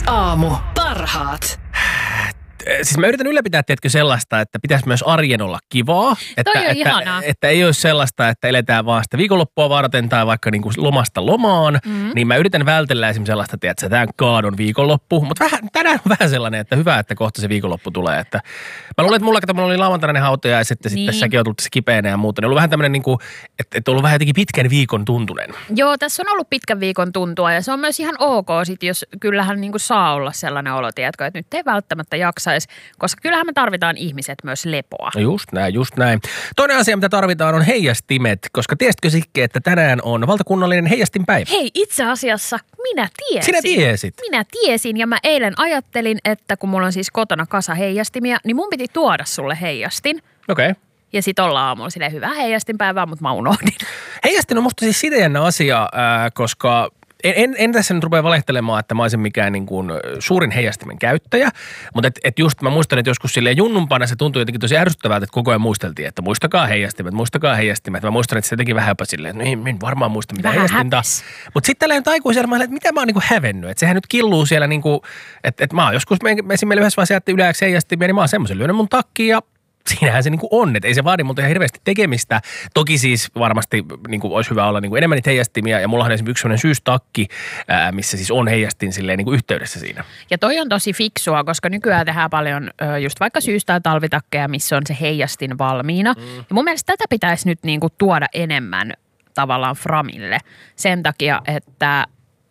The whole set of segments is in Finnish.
aamu. Parhaat. Siis mä yritän ylläpitää, tiedätkö, sellaista, että pitäisi myös arjen olla kivaa. Että ei ole sellaista, että eletään vaan sitä viikonloppua varten tai vaikka niin kuin lomasta lomaan. Niin mä yritän vältellä esimerkiksi sellaista, että tämä on kaadon viikonloppu. Mutta tänään on vähän sellainen, että hyvä, että kohta se viikonloppu tulee. Että mä luulen, että mulla oli lauantaina hautaja ja sitten säkin on tullut tässä kipeänä ja muuta. Niin on ollut vähän tämmöinen, niin kuin, että on ollut vähän jotenkin pitkän viikon tuntunen. Joo, tässä on ollut pitkän viikon tuntua ja se on myös ihan ok sit, jos kyllähän niin kuin saa olla sellainen olo, tiedätkö, että nyt ei välttämättä jaksaisi, koska kyllähän me tarvitaan ihmiset myös lepoa. No just näin. Toinen asia, mitä tarvitaan, on heijastimet, koska tiesitkö Sikke, että tänään on valtakunnallinen heijastinpäivä? Hei, itse asiassa minä tiesin. Sinä tiesit? Minä tiesin ja mä eilen ajattelin, että kun mulla on siis kotona kasa heijastimia, niin mun piti tuoda sulle heijastin. Okei. Ja sit ollaan aamulla silleen hyvää heijastinpäivää, mutta mä unohdin. Heijastin on musta siis sitä jännä asia, koska en tässä nyt rupea valehtelemaan, että mä olisin mikään niin kuin suurin heijastimen käyttäjä, mutta et just mä muistan, että joskus silleen junnumpana se tuntui jotenkin tosi ärsyttävältä, että koko ajan muisteltiin, että muistakaa heijastimet. Mä muistan, että se jotenkin vähän jopa silleen, että en varmaan muista mitä heijastinta. Mutta sitten tällä aikuisella, että mitä mä oon niin kuin hävennyt, että sehän nyt killuu siellä niin kuin, että mä oon joskus esimerkiksi yhdessä vaiheessa jätti yleäksi heijastimia, niin mä oon semmoisen lyönyt mun takkiin ja siinähän se niinku on, että ei se vaadi multa ihan hirveästi tekemistä. Toki siis varmasti niinku olisi hyvä olla niinku enemmän niitä heijastimia ja mullahan on esimerkiksi yksi sellainen syystakki, missä siis on heijastin silleen niinku yhteydessä siinä. Ja toi on tosi fiksua, koska nykyään tehdään paljon just vaikka syys- tai talvitakkeja, missä on se heijastin valmiina. Ja mun mielestä tätä pitäisi nyt niinku tuoda enemmän tavallaan framille sen takia, että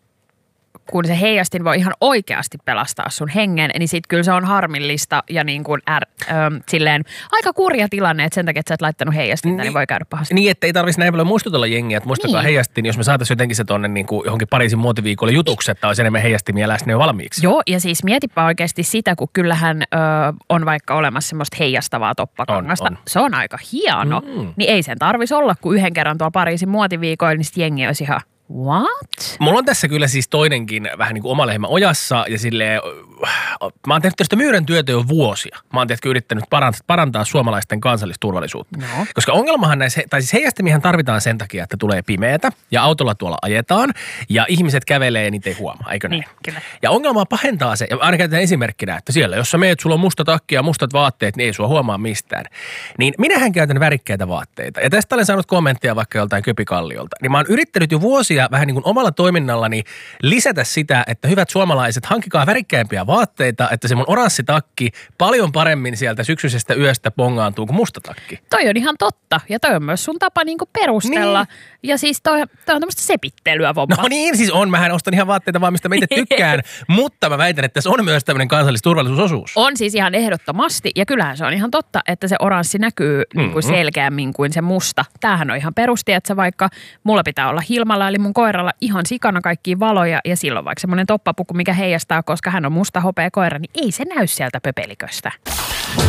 kun se heijastin voi ihan oikeasti pelastaa sun hengen, niin sit kyllä se on harmillista ja niin kuin silleen aika kurja tilanne, että sen takia, että sä et laittanut heijastinta, niin voi käydä pahasti. Niin, että ei tarvitsisi näin paljon muistutella jengiä, että muistakaa heijastin, jos me saataisiin jotenkin se tonne niin kuin johonkin Pariisin muotiviikolle jutuksi, että olisi enemmän heijastimia läsnä jo valmiiksi. Joo, ja siis mietipä oikeasti sitä, kun kyllähän on vaikka olemassa semmoista heijastavaa toppakangasta. On. Se on aika hieno, niin ei sen tarvitsisi olla, kun yhden kerran tuolla Pariisin muotiviikoilla, niin sit jengi olisi ihan what? Mulla on tässä kyllä siis toinenkin vähän niin kuin oma lehmä ojassa ja silleen, mä oon tehnyt tästä myyrän työtä jo vuosia. Mä oon tietysti yrittänyt parantaa suomalaisten kansallisturvallisuutta. No. Koska ongelmahan näissä, tai siis heijastimihan tarvitaan sen takia, että tulee pimeätä ja autolla tuolla ajetaan ja ihmiset kävelee ja niitä ei huomaa, eikö näin? Niin, kyllä. Ja ongelmaa pahentaa se, ja aina käytetään esimerkkinä, että siellä, jos sä meet, sulla on musta takki ja mustat vaatteet, niin ei sua huomaa mistään. Niin minähän käytän värikkäitä vaatteita ja tästä olen saanut kommentteja vaikka joltain Köpikalliolta. Niin mä oon yrittänyt jo vuosia vähän niin kuin omalla toiminnallani lisätä sitä, että hyvät suomalaiset, hankkikaa värikkäimpiä vaatteita, että se mun oranssi takki paljon paremmin sieltä syksyisestä yöstä pongaantuu kuin musta takki. Toi on ihan totta ja toi on myös sun tapa niin kuin perustella. Niin. Ja siis toi on tämmöistä sepittelyä vomma. No niin, siis on. Mähän ostan ihan vaatteita vaan, mistä mä itse tykkään, mutta mä väitän, että tässä on myös tämmöinen kansallisturvallisuusosuus. On siis ihan ehdottomasti ja kyllähän se on ihan totta, että se oranssi näkyy niin kuin selkeämmin kuin se musta. Tämähän on ihan perusti, että se vaikka mulla pitää olla Hilmalla eli mun koiralla ihan sikana kaikkia valoja ja silloin vaikka semmoinen toppapuku, mikä heijastaa, koska hän on musta hopea koira, niin ei se näy sieltä pöpeliköstä.